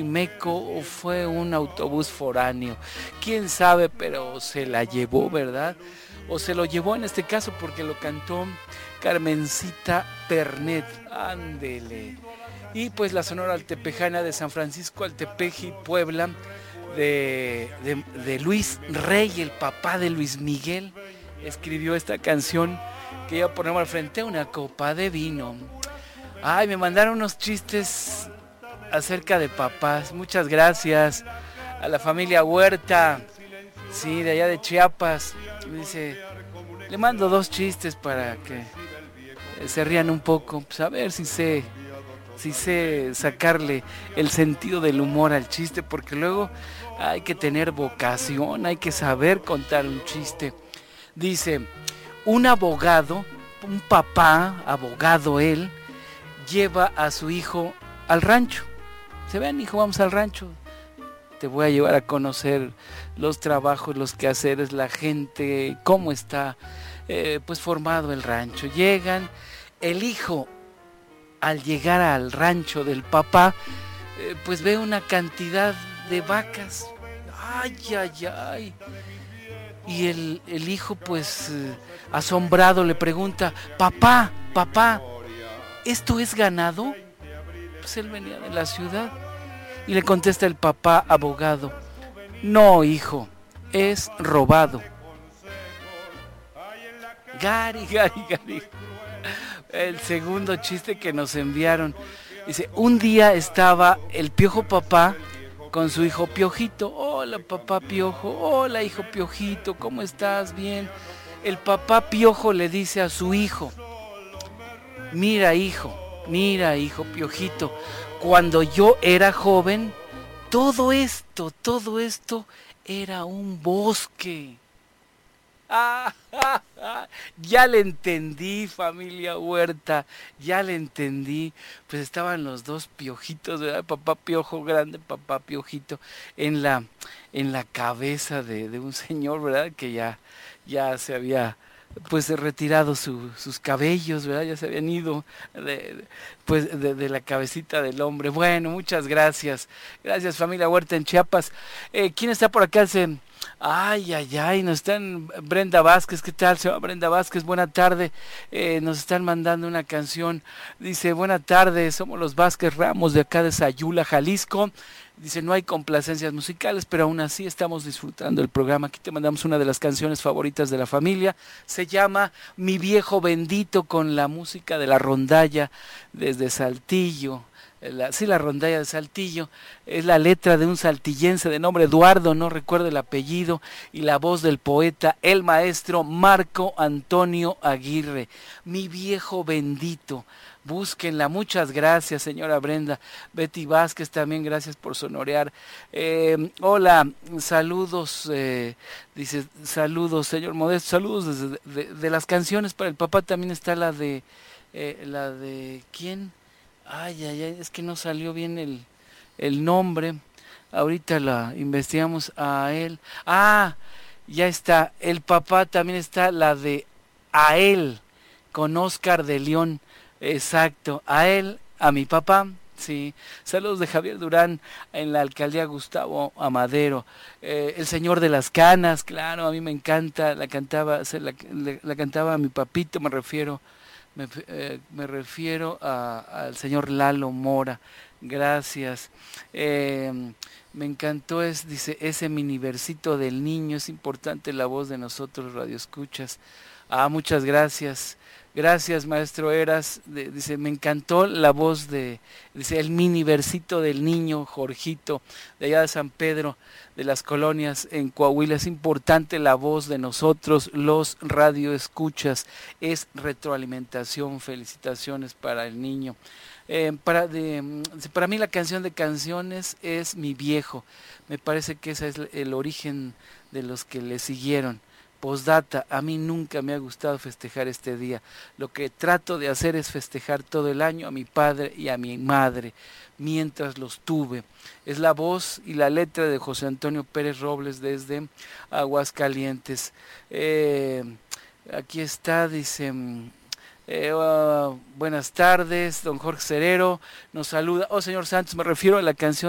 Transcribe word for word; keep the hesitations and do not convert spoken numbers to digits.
Meco o fue un autobús foráneo, quién sabe, pero se la llevó, ¿verdad? O se lo llevó en este caso porque lo cantó Carmencita Pernet, ándele. Y pues la Sonora Altepejana de San Francisco Altepeji, Puebla, de, de, de Luis Rey, el papá de Luis Miguel, escribió esta canción que ya ponemos al frente, una copa de vino. Ay, me mandaron unos chistes acerca de papás. Muchas gracias a la familia Huerta, sí, de allá de Chiapas. Dice, le mando dos chistes para que se rían un poco, pues a ver si sé, si sé sacarle el sentido del humor al chiste, porque luego hay que tener vocación, hay que saber contar un chiste. Dice, un abogado, un papá, abogado él, lleva a su hijo al rancho. Se ven, hijo, vamos al rancho. Te voy a llevar a conocer los trabajos, los quehaceres, la gente, cómo está eh, pues formado el rancho. Llegan, el hijo, al llegar al rancho del papá, eh, pues ve una cantidad de vacas. Ay, ay, ay. Y el, el hijo, pues eh, asombrado, le pregunta, papá, papá, ¿esto es ganado? Pues él venía de la ciudad. Y le contesta el papá abogado, no, hijo, es robado. Gary, Gary, Gary. El segundo chiste que nos enviaron. Dice, un día estaba el Piojo papá con su hijo Piojito. Hola, papá Piojo. Hola, hijo Piojito, ¿cómo estás? Bien. El papá Piojo le dice a su hijo, mira, hijo, mira, hijo Piojito, cuando yo era joven, todo esto, todo esto era un bosque. Ah, ah, ah, ya le entendí, familia Huerta, ya le entendí. Pues estaban los dos piojitos, ¿verdad? Papá Piojo grande, papá Piojito, en la, en la cabeza de, de un señor, ¿verdad? Que ya, ya se había pues retirado su, sus cabellos, ¿verdad? Ya se habían ido de, de, pues de, de la cabecita del hombre. Bueno, muchas gracias. Gracias, familia Huerta en Chiapas. Eh, ¿Quién está por acá? Se... Ay, ay, ay, nos están, Brenda Vázquez, ¿qué tal? Se llama Brenda Vázquez, buena tarde, eh, nos están mandando una canción, dice, buena tarde, somos los Vázquez Ramos de acá de Sayula, Jalisco, dice, no hay complacencias musicales, pero aún así estamos disfrutando el programa, aquí te mandamos una de las canciones favoritas de la familia, se llama Mi Viejo Bendito, con la música de la rondalla desde Saltillo. La, sí, la rondalla de Saltillo, es la letra de un saltillense de nombre Eduardo, no recuerdo el apellido, y la voz del poeta, el maestro Marco Antonio Aguirre. Mi Viejo Bendito, búsquenla. Muchas gracias, señora Brenda. Betty Vázquez también, gracias por sonorear. Eh, hola, saludos, eh, dice, saludos, señor Modesto, saludos desde de, de las canciones para el papá. También está la de, eh, la de, ¿quién? Ay, ay, ay, es que no salió bien el, el nombre. Ahorita la investigamos a él. Ah, ya está. El papá también está, la de A él, con Oscar de León. Exacto. A él, a mi papá. Sí. Saludos de Javier Durán en la alcaldía Gustavo Amadero. Eh, el Señor de las Canas, claro, a mí me encanta. La cantaba, se la, la, la cantaba a mi papito, me refiero. Me, eh, me refiero a, al señor Lalo Mora, gracias. Eh, me encantó, es, dice, ese miniversito del niño, es importante la voz de nosotros radioescuchas. Ah, muchas gracias. Gracias, maestro Eras. De, dice, me encantó la voz de, dice, el miniversito del niño Jorgito, de allá de San Pedro, de las colonias en Coahuila. Es importante la voz de nosotros, los radioescuchas. Es retroalimentación. Felicitaciones para el niño. Eh, para, de, para mí la canción de canciones es Mi Viejo. Me parece que ese es el origen de los que le siguieron. Postdata, a mí nunca me ha gustado festejar este día. Lo que trato de hacer es festejar todo el año a mi padre y a mi madre, mientras los tuve. Es la voz y la letra de José Antonio Pérez Robles desde Aguascalientes. Eh, aquí está, dice... Eh, uh, buenas tardes, don Jorge Cerero nos saluda. Oh, señor Santos, me refiero a la canción